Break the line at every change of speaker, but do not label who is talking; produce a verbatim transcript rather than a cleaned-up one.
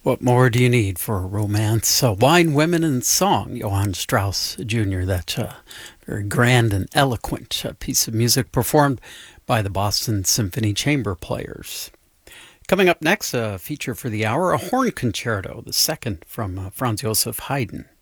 What more do you need for a romance? Uh, wine, women, and song. Johann Strauss Junior That uh, very grand and eloquent uh, piece of music performed by the Boston Symphony Chamber Players. Coming up next, a feature for the hour, a horn concerto, the second from uh, Franz Joseph Haydn.